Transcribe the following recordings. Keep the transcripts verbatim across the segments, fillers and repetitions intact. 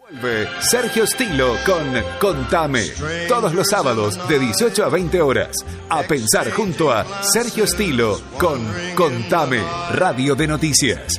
Vuelve Sergio Stilo con Contame. Todos los sábados de dieciocho a veinte horas. A pensar junto a Sergio Stilo con Contame, Radio de Noticias.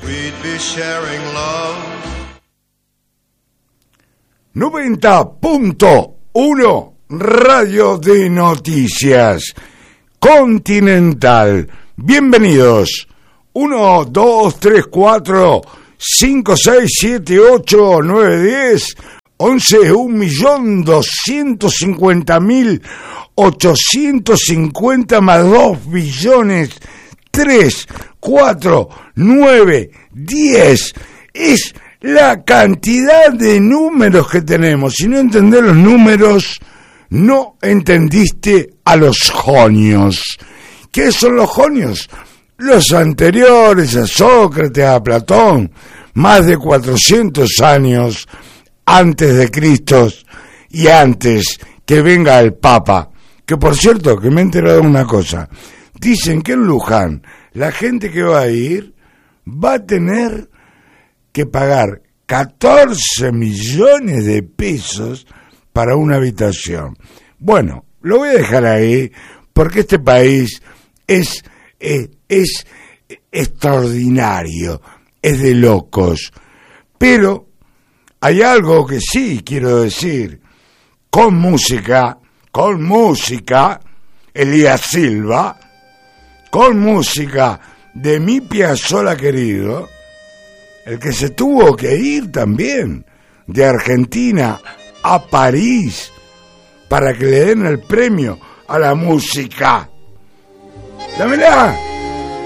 noventa punto uno Radio de Noticias Continental. Bienvenidos. uno, dos, tres, cuatro, cinco, seis, siete, ocho, nueve, diez, once, un millón doscientos cincuenta mil ochocientos cincuenta más dos billones, tres, cuatro, nueve, diez. Es la cantidad de números que tenemos. Si no entendés los números, no entendiste a los jonios. ¿Qué son los jonios? Los anteriores a Sócrates, a Platón, más de cuatrocientos años antes de Cristo y antes que venga el Papa. Que por cierto, que me he enterado de una cosa. Dicen que en Luján la gente que va a ir va a tener que pagar catorce millones de pesos para una habitación. Bueno, lo voy a dejar ahí porque este país es... es es extraordinario, es de locos. Pero hay algo que sí quiero decir. Con música, con música, Elías Silva, con música de mi Piazzolla querido, el que se tuvo que ir también de Argentina a París para que le den el premio a la música. ¡Dámela!